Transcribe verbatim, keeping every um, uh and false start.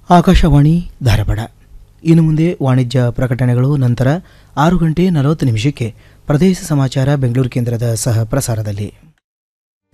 ಆಕಾಶವಾಣಿ ಧಾರವಾಡ. ಇನ್ನು ಮುಂದೆ ವಾಣಿಜ್ಯ ಪ್ರಕಟಣೆಗಳು. ನಂತರ ಆರು ಗಂಟೆ ನಲವತ್ತು ನಿಮಿಷಕ್ಕೆ ಪ್ರದೇಶ ಸಮಾಚಾರ ಬೆಂಗಳೂರು ಕೇಂದ್ರದ ಸಹ ಪ್ರಸಾರದಲ್ಲಿ.